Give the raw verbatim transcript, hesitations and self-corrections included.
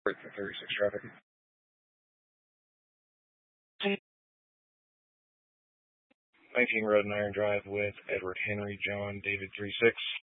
thirty-six traffic. nineteen Road and Iron Drive with Edward Henry John David three six.